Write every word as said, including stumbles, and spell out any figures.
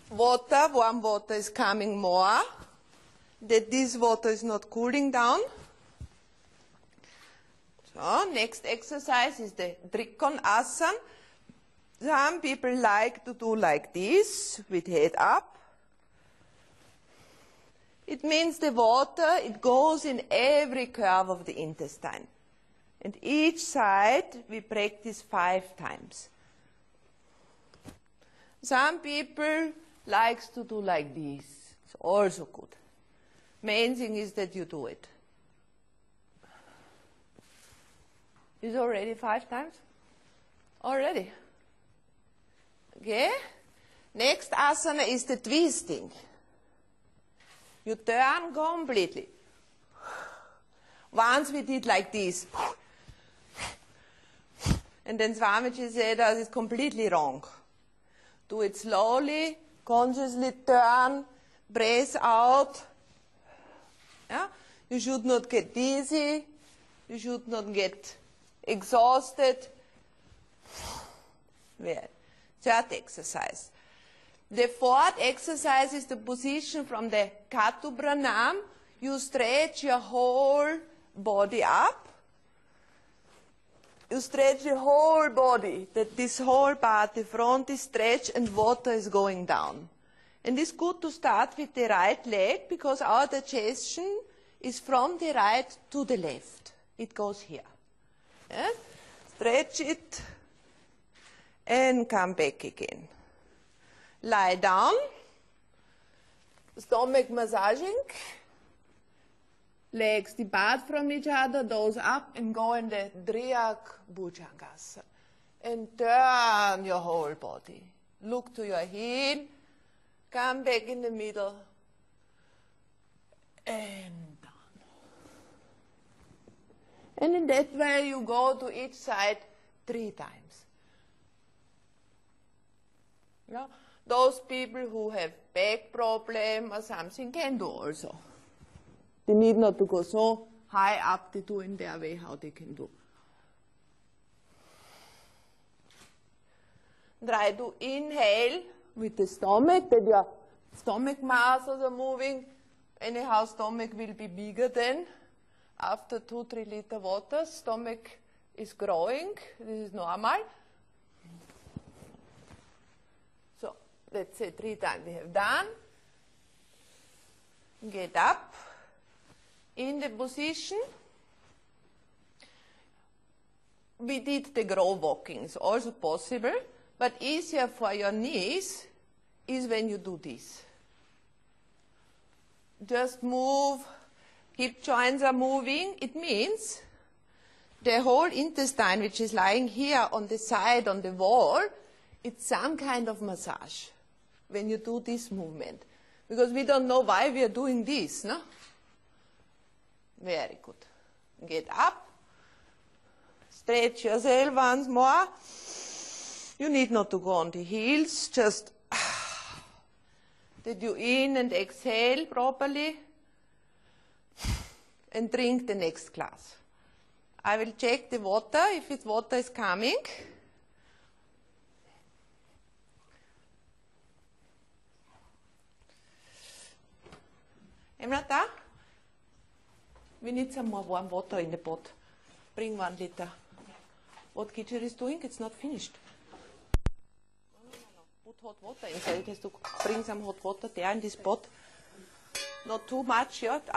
water, warm water is coming more, that this water is not cooling down. So, next exercise is the Trikonasana. Some people like to do like this, with head up. It means the water, it goes in every curve of the intestine. And each side we practice five times. Some people likes to do like this. It's also good. Main thing is that you do it. Is already five times? Already. Okay? Next asana is the twisting. You turn completely. Once we did like this. And then Swamiji said that is completely wrong. Do it slowly, consciously turn, breathe out. Yeah? You should not get dizzy. You should not get exhausted. Well, third exercise. The fourth exercise is the position from the Katu Pranam. You stretch your whole body up. You stretch the whole body, that this whole part, the front is stretched and water is going down. And it's good to start with the right leg because our digestion is from the right to the left. It goes here. Yes? Stretch it and come back again. Lie down, stomach massaging, legs depart from each other, those up and go in the Triak Bhujangasana. And turn your whole body. Look to your heel, come back in the middle, and down. And in that way you go to each side three times. Yeah? Those people who have back problem or something can do also. They need not to go so high up, they do in their way how they can do. Try to inhale with the stomach, that your stomach muscles are moving. Anyhow, stomach will be bigger then. After two, three liter water, stomach is growing. This is normal. So, let's say three times we have done. Get up in the position. We did the grow walking. It's also possible, but easier for your knees is when you do this. Just move, hip joints are moving. It means the whole intestine, which is lying here on the side, on the wall, it's some kind of massage when you do this movement. Because we don't know why we are doing this, no? Very good. Get up. Stretch yourself once more. You need not to go on the heels, just that you in and exhale properly and drink the next glass. I will check the water, if its water is coming. Emrata, we need some more warm water in the pot. Bring one liter. What Kichir is doing, it's not finished. No, no, no. Put hot water inside. It has to bring some hot water there in this pot. Not too much, yeah.